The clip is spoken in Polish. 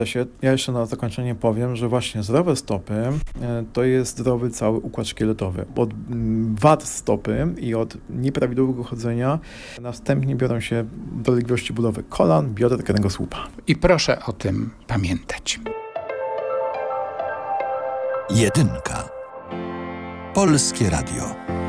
Ja jeszcze na zakończenie powiem, że właśnie zdrowe stopy to jest zdrowy cały układ szkieletowy. Od wad stopy i od nieprawidłowego chodzenia następnie biorą się dolegliwości bólowe kolan, bioder, kręgosłupa. I proszę o tym pamiętać. Jedynka. Polskie Radio.